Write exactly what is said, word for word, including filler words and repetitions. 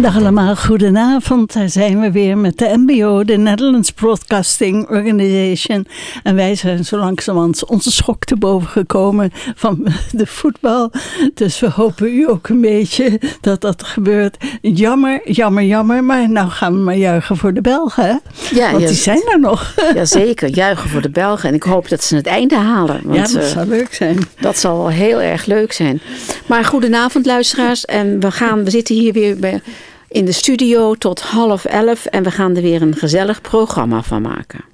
Dag allemaal, goedenavond. Daar zijn we weer met de N B O, de Netherlands Broadcasting Organization. En wij zijn zo langzamerhand onze schok te boven gekomen van de voetbal. Dus we hopen u ook een beetje dat dat gebeurt. Jammer, jammer, jammer. Maar nou gaan we maar juichen voor de Belgen, hè? Ja, want ja, die zijn er nog. Jazeker, juichen voor de Belgen. En ik hoop dat ze het einde halen. Want, ja, dat zou uh, leuk zijn. Dat zal wel heel erg leuk zijn. Maar goedenavond, luisteraars. En we, gaan, we zitten hier weer bij, in de studio tot half elf. En we gaan er weer een gezellig programma van maken.